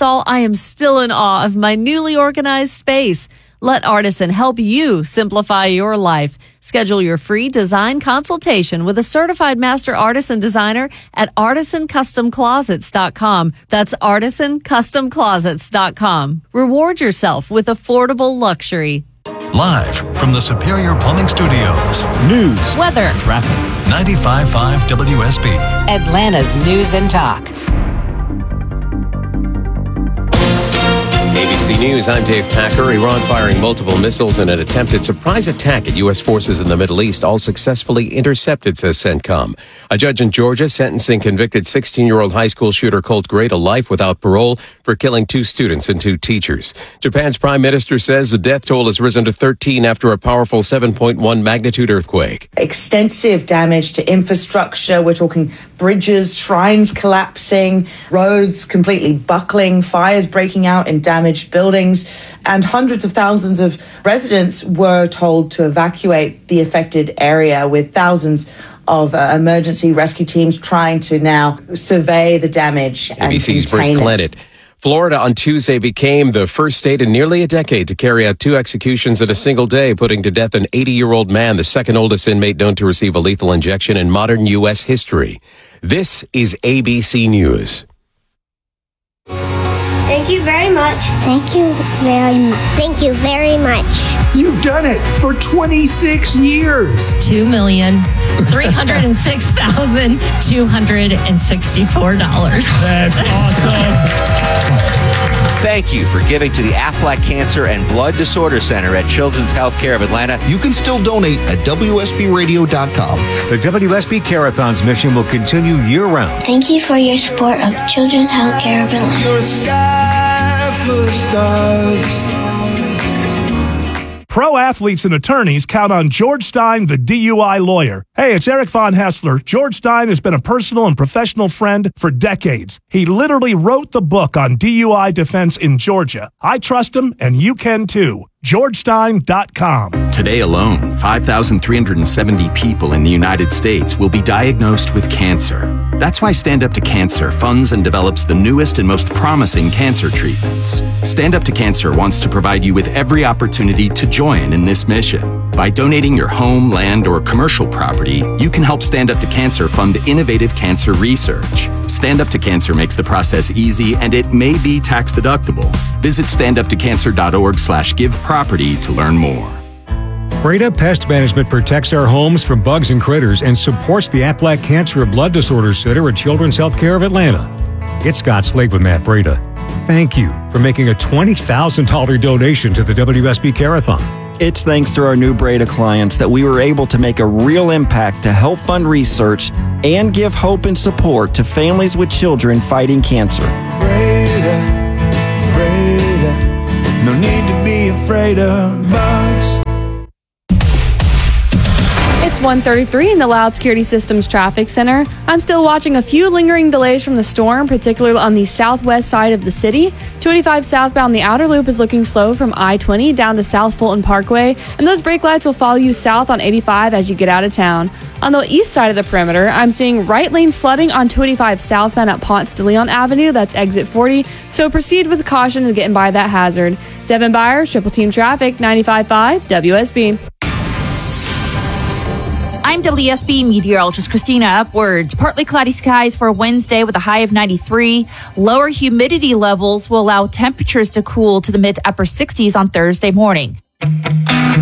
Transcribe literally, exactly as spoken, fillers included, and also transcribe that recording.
install, I am still in awe of my newly organized space. Let Artisan help you simplify your life. Schedule your free design consultation with a certified master artisan designer at artisan custom closets dot com. That's artisan custom closets dot com. Reward yourself with affordable luxury. Live from the Superior Plumbing Studios. News, weather, traffic. ninety-five point five W S B. Atlanta's News and Talk. A B C News, I'm Dave Packer. Iran firing multiple missiles in an attempted surprise attack at U S forces in the Middle East, all successfully intercepted, says CENTCOM. A judge in Georgia sentencing convicted sixteen-year-old high school shooter Colt Gray to life without parole for killing two students and two teachers. Japan's prime minister says the death toll has risen to thirteen after a powerful seven point one magnitude earthquake. Extensive damage to infrastructure. We're talking bridges, shrines collapsing, roads completely buckling, fires breaking out in damaged buildings, and hundreds of thousands of residents were told to evacuate the affected area, with thousands of uh, emergency rescue teams trying to now survey the damage and A B C's contain Britt it. Clennett. Florida on Tuesday became the first state in nearly a decade to carry out two executions in a single day, putting to death an eighty-year-old man, the second oldest inmate known to receive a lethal injection in modern U S history. This is A B C News. Thank you very much. Thank you very much. Thank you very much. You've done it for twenty-six years. two million three hundred six thousand two hundred sixty-four dollars. That's awesome. Thank you for giving to the Aflac Cancer and Blood Disorder Center at Children's Healthcare of Atlanta. You can still donate at W S B radio dot com. The W S B Care-a-thon's mission will continue year-round. Thank you for your support of Children's Healthcare of Atlanta. Your sky full of stars. Pro athletes and attorneys count on George Stein, the D U I lawyer. Hey, it's Eric Von Hessler. George Stein has been a personal and professional friend for decades. He literally wrote the book on D U I defense in Georgia. I trust him, and you can too. george stein dot com. Today alone, five thousand three hundred seventy people in the United States will be diagnosed with cancer. That's why Stand Up to Cancer funds and develops the newest and most promising cancer treatments. Stand Up to Cancer wants to provide you with every opportunity to join in this mission. By donating your home, land, or commercial property, you can help Stand Up to Cancer fund innovative cancer research. Stand Up to Cancer makes the process easy, and it may be tax deductible. Visit stand up to cancer dot org slash give property to learn more. Breda Pest Management protects our homes from bugs and critters and supports the Aflac Cancer and Blood Disorders Center at Children's Healthcare of Atlanta. It's Scott Slade with Matt Breda. Thank you for making a twenty thousand dollars donation to the W S B Care-a-thon. It's thanks to our new Breda clients that we were able to make a real impact to help fund research and give hope and support to families with children fighting cancer. Breda, Breda, no need to be afraid of bugs. It's one thirty-three in the Loud Security Systems Traffic Center. I'm still watching a few lingering delays from the storm, particularly on the southwest side of the city. two eighty-five southbound, the outer loop is looking slow from I twenty down to South Fulton Parkway, and those brake lights will follow you south on eighty-five as you get out of town. On the east side of the perimeter, I'm seeing right lane flooding on two eighty-five southbound at Ponce de Leon Avenue. That's exit forty, so proceed with caution in getting by that hazard. Devin Byers, Triple Team Traffic, ninety-five point five W S B. I'm W S B meteorologist Christina Upwards. Partly cloudy skies for Wednesday with a high of ninety-three. Lower humidity levels will allow temperatures to cool to the mid to upper sixties on Thursday morning.